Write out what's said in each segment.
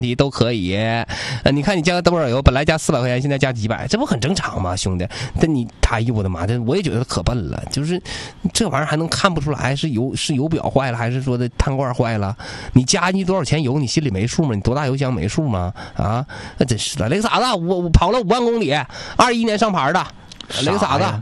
你都可以，你看你加个多少油，本来加400块钱，现在加几百，这不很正常吗，兄弟？但哎呦我的妈，这我也觉得可笨了，就是这玩意儿还能看不出来是油表坏了，还是说的碳罐坏了？你加你多少钱油，你心里没数吗？你多大油箱没数吗？啊，那真是的，雷克萨斯我跑了5万公里，21年上牌的，雷克萨斯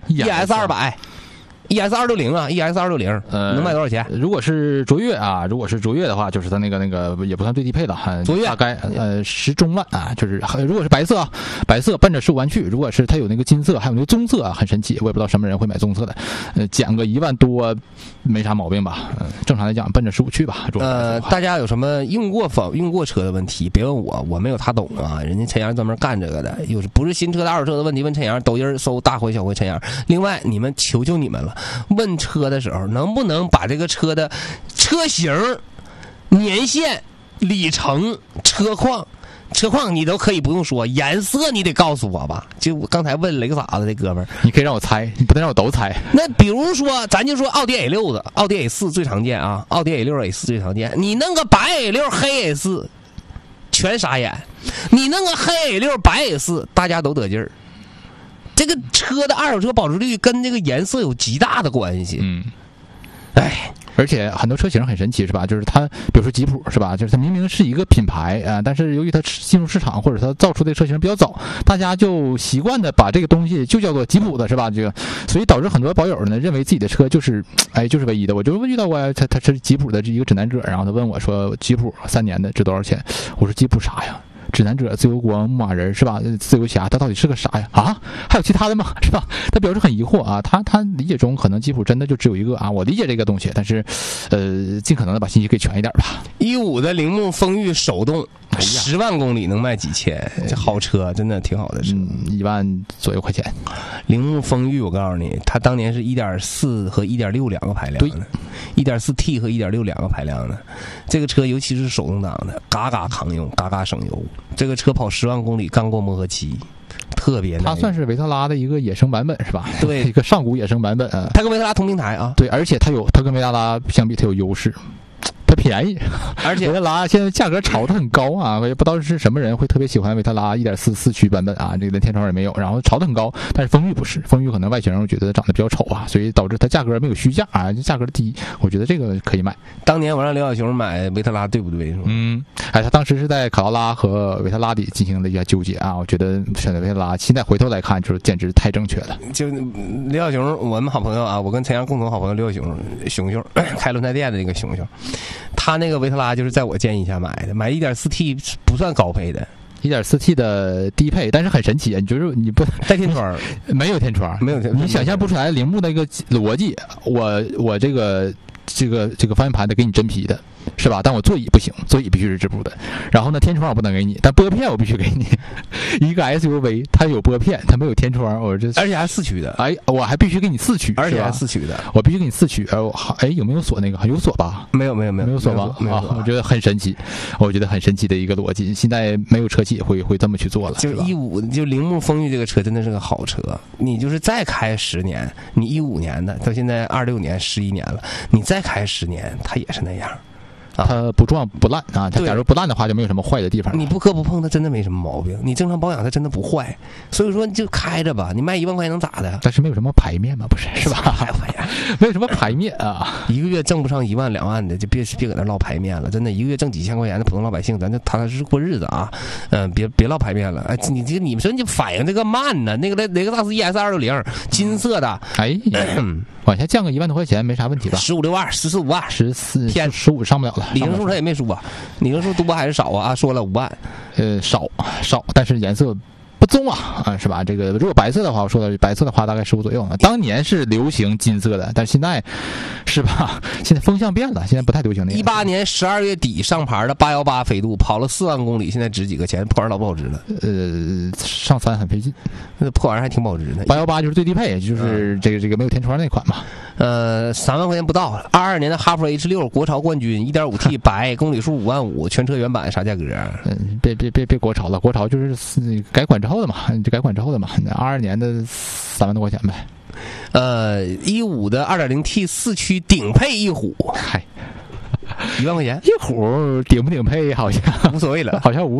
ES200。ES260啊 ，ES260，能卖多少钱？ 如果是卓越啊，如果是卓越的话，就是它那个也不算最低配了， 卓越大概10中万啊，就是如果是白色奔着15万去，如果是它有那个金色，还有那个棕色啊，很神奇，我也不知道什么人会买棕色的，减个1万多没啥毛病吧？正常来讲奔着15去吧。 大家有什么用过车的问题，别问我没有他懂啊，人家陈阳专门干这个的，有不是新车的二手车的问题，问陈阳，抖音搜大回小回陈阳。另外，你们求求你们了。问车的时候，能不能把这个车的车型、年限、里程、车况你都可以不用说，颜色你得告诉我吧？就我刚才问雷克萨斯这哥们儿， 你可以让我猜，你不能让我都猜。 那比如说，咱就说奥迪 A6 的，奥迪 A4 最常见啊，奥迪 A6、A4 最常见。你弄个白 A6、黑 A4，全傻眼；你弄个黑 A6、白 A4，大家都得劲儿。这个车的二手车保值率跟这个颜色有极大的关系。 而且很多车型很神奇是吧？就是它，比如说吉普是吧？就是它明明是一个品牌但是由于它进入市场或者它造出的车型比较早，大家就习惯的把这个东西就叫做吉普的是吧？这个，所以导致很多保友呢认为自己的车就是唯一的。我就遇到过他是吉普的一个指南者，然后他问我说吉普3年的值多少钱？我说吉普啥呀？指南者、自由光、牧马人是吧？自由侠，它到底是个啥呀？啊，还有其他的吗？是吧？他表示很疑惑啊。他理解中可能吉普真的就只有一个啊。我理解这个东西，但是尽可能的把信息给全一点吧。 15的铃木风裕手动，10万公里能卖几千？这好车真的挺好的车 ，1万左右块钱。 铃木风裕，我告诉你，它当年是 1.4 和 1.6 两个排量的，1.4T 和 1.6 两个排量的。这个车尤其是手动挡的，嘎嘎抗用，嘎嘎省油。这个车跑10万公里刚过磨合期，特别难。 它算是维特拉的一个野生版本是吧？ 对， 一个上古野生版本。 它跟维特拉同平台啊。 对，而且它跟维特拉相比，它有优势。它便宜， 而且维特拉现在价格炒得很高啊！我也不知道是什么人会特别喜欢维特拉1.4四驱版本啊，这个连天窗也没有，然后炒得很高。但是风裕不是，风裕可能外形我觉得长得比较丑啊，所以导致它价格没有虚价啊，价格低。我觉得这个可以买。 当年我让刘小熊买维特拉，对不对？ 他当时是在卡罗拉和维特拉里进行了一下纠结啊。我觉得选择维特拉，现在回头来看，就是简直太正确了。 就刘小熊，我们好朋友啊，我跟陈阳共同好朋友刘小熊开轮胎店的那个熊，他那个维特拉就是在我建议下买的，买 1.4T 不算高配的 ，1.4T 的低配，但是很神奇，你就是你不带天窗， 没有天窗，你想象不出来铃木的一个逻辑。我这个方向盘得给你真皮的，是吧？但我座椅不行，座椅必须是织布的。然后呢，天窗我不能给你，但拨片我必须给你。一个 SUV 它有拨片，它没有天窗， 而且还4驱的。 我还必须给你4驱， 而且还4驱的， 我必须给你4驱。有没有锁那个？有锁吧？ 没有锁吧？我觉得很神奇，的一个逻辑。现在没有车企会这么去做了。 就15，就铃木风裕这个车真的是个好车。你就是再开10年，你15年的到现在26年、11年了，你再开10年，它也是那样。 它不撞不烂啊，它假如不烂的话就没有什么坏的地方。 你不磕不碰它真的没什么毛病，你正常保养它真的不坏，所以说你就开着吧，你卖1万块钱能咋的？ 但是没有什么排面嘛，不是吧？没有什么排面啊， 一个月挣不上1万2万的，就别搁那唠排面了，真的，一个月挣几千块钱的普通老百姓，咱就踏踏实实过日子啊，别唠排面了。你们说你反应这个慢呢？那个雷克萨斯 ES260 金色的， 往下降个1万多块钱没啥问题吧 ？15、6万、14、5万 ，14 天 15上不了了。 里程数他也没说，里程数多还是少啊？说了5万， 少，但是颜色不棕啊，是吧？这个如果白色的话，我说的白色的话大概15左右呢。当年是流行金色的，但是现在是吧？现在风向变了，现在不太流行那个。 18年12月底上牌的818飞度，跑了4万公里，现在值几个钱？破玩意儿老不保值了。 上3很费劲， 那破玩意儿还挺保值的。 818就是最低配，就是这个没有天窗那款嘛。 3万块钱不到。22年的哈弗 H6 国潮冠军 1.5T 白，公里数5万5，全车原版啥价格？ 别国潮了，国潮就是改款之后的嘛，22年的3万多块钱呗。 15的 2.0T 4驱顶配翼虎， 1万块钱翼虎顶不顶配好像无所谓了， 好像无